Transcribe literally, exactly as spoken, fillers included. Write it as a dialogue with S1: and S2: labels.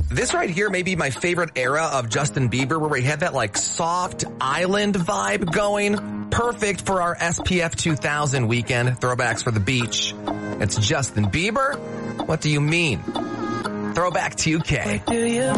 S1: This right here may be my favorite era of Justin Bieber, where we had that like soft island vibe going. Perfect for our S P F two thousand weekend. Throwbacks for the beach. It's Justin Bieber. What do you mean? Throwback two K.
S2: Do you